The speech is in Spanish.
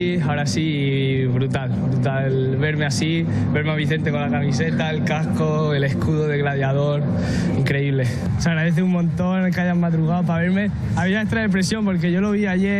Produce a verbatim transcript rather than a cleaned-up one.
Ahora sí, brutal, brutal verme así, verme a Vicente con la camiseta, el casco, el escudo de gladiador, increíble. Se agradece un montón que hayan madrugado para verme. Había extra de presión porque yo lo vi ayer.